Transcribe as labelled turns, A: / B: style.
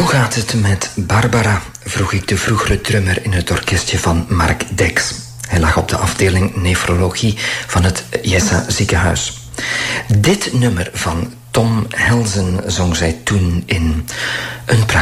A: Hoe gaat het met Barbara? Vroeg ik de vroegere drummer in het orkestje van Mark Dex. Hij lag op de afdeling nefrologie van het Jessa ziekenhuis. Dit nummer van Tom Helsen zong zij toen in een prachtig